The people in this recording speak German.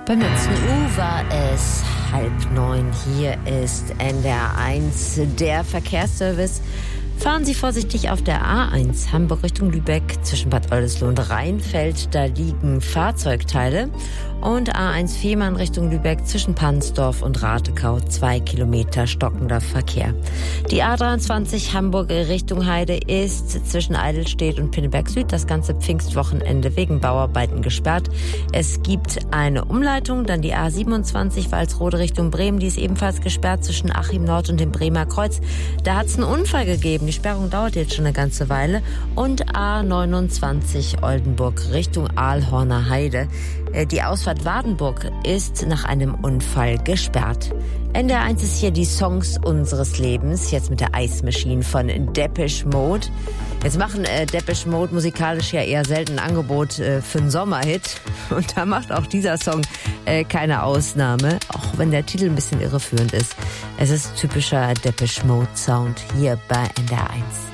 Beim letzten U war es 8:30. Hier ist NDR 1, der Verkehrsservice. Fahren Sie vorsichtig auf der A1 Hamburg Richtung Lübeck zwischen Bad Oldesloe und Rheinfeld. Da liegen Fahrzeugteile. Und A1 Fehmarn Richtung Lübeck zwischen Pansdorf und Ratekau 2 Kilometer stockender Verkehr. Die A23 Hamburg Richtung Heide ist zwischen Eidelstedt und Pinneberg Süd das ganze Pfingstwochenende wegen Bauarbeiten gesperrt. Es gibt eine Umleitung, dann die A27 Walsrode Richtung Bremen, die ist ebenfalls gesperrt zwischen Achim Nord und dem Bremer Kreuz. Da hat es einen Unfall gegeben. Die Sperrung dauert jetzt schon eine ganze Weile. Und A29 Oldenburg Richtung Aalhorner Heide. Die Ausfahrt Wardenburg ist nach einem Unfall gesperrt. NDR 1 ist hier die Songs unseres Lebens, jetzt mit der Ice Machine von Depeche Mode. Jetzt machen Depeche Mode musikalisch ja eher selten ein Angebot für einen Sommerhit. Und da macht auch dieser Song keine Ausnahme, auch wenn der Titel ein bisschen irreführend ist. Es ist typischer Depeche Mode Sound hier bei NDR 1.